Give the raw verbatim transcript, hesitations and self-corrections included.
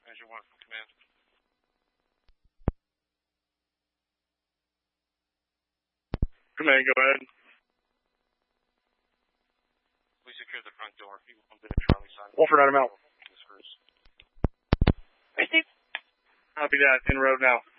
Measure one from command. Command, go ahead. We secure the front door. People on the Charlie side. Wolford, Adam out. This first. Receive. Copy that. In road now.